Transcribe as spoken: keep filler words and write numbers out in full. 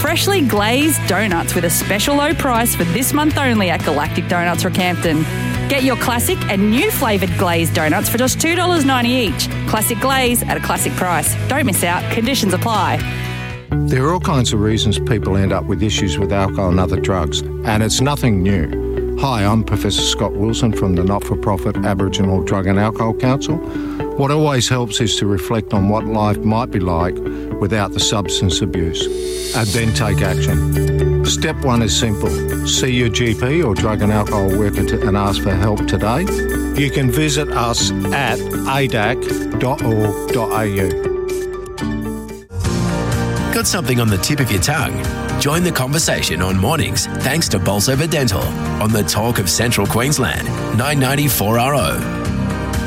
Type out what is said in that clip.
freshly glazed donuts with a special low price for this month only at Galactic Donuts Rockhampton. Get your classic and new flavoured glazed donuts for just two dollars ninety each. Classic glaze at a classic price. Don't miss out. Conditions apply. There are all kinds of reasons people end up with issues with alcohol and other drugs, and it's nothing new. Hi, I'm Professor Scott Wilson from the not-for-profit Aboriginal Drug and Alcohol Council. What always helps is to reflect on what life might be like without the substance abuse, and then take action. Step one is simple. See your G P or drug and alcohol worker to, and ask for help today. You can visit us at a d a c dot org dot a u. Got something on the tip of your tongue? Join the conversation on mornings thanks to Bolsover Dental on the Talk of Central Queensland, nine ninety four R O.